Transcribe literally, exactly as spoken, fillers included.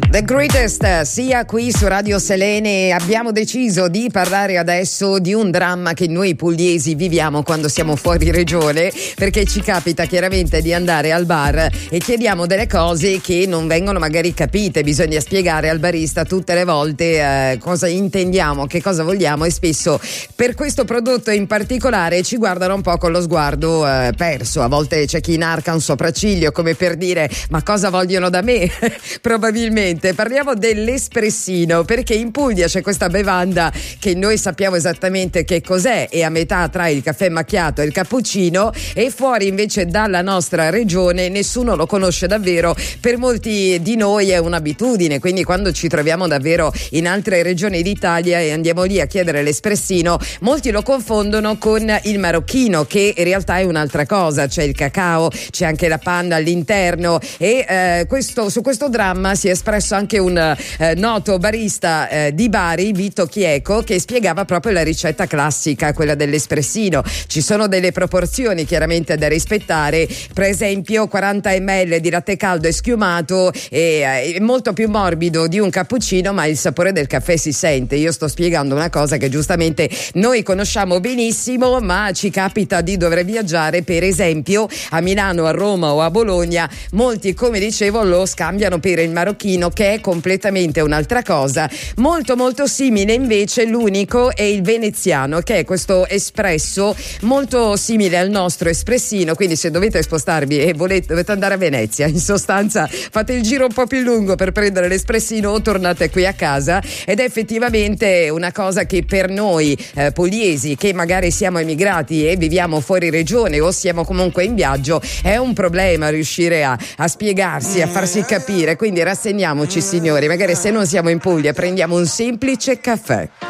The Greatest, sia qui su Radio Selene. Abbiamo deciso di parlare adesso di un dramma che noi pugliesi viviamo quando siamo fuori regione, perché ci capita chiaramente di andare al bar e chiediamo delle cose che non vengono magari capite. Bisogna spiegare al barista tutte le volte eh, cosa intendiamo, che cosa vogliamo, e spesso per questo prodotto in particolare ci guardano un po' con lo sguardo eh, perso. A volte c'è chi inarca un sopracciglio come per dire: ma cosa vogliono da me? Probabilmente. Parliamo dell'espressino, perché in Puglia c'è questa bevanda che noi sappiamo esattamente che cos'è, è a metà tra il caffè macchiato e il cappuccino, e fuori invece dalla nostra regione nessuno lo conosce davvero. Per molti di noi è un'abitudine, quindi quando ci troviamo davvero in altre regioni d'Italia e andiamo lì a chiedere l'espressino, molti lo confondono con il marocchino, che in realtà è un'altra cosa. C'è il cacao, c'è anche la panna all'interno, e eh, questo, su questo dramma si è espresso anche un eh, noto barista eh, di Bari, Vito Chieco, che spiegava proprio la ricetta classica, quella dell'espressino. Ci sono delle proporzioni chiaramente da rispettare, per esempio quaranta millilitri di latte caldo e schiumato è, è molto più morbido di un cappuccino, ma il sapore del caffè si sente. Io sto spiegando una cosa che giustamente noi conosciamo benissimo, ma ci capita di dover viaggiare per esempio a Milano, a Roma o a Bologna. Molti, come dicevo, lo scambiano per il marocchino, che è completamente un'altra cosa. Molto molto simile invece l'unico è il veneziano, che è questo espresso molto simile al nostro espressino. Quindi se dovete spostarvi e volete, dovete andare a Venezia, in sostanza fate il giro un po' più lungo per prendere l'espressino o tornate qui a casa. Ed è effettivamente una cosa che per noi eh, pugliesi, che magari siamo emigrati e viviamo fuori regione o siamo comunque in viaggio, è un problema riuscire a, a spiegarsi, a farsi capire. Quindi rassegniamoci, signori, magari se non siamo in Puglia prendiamo un semplice caffè.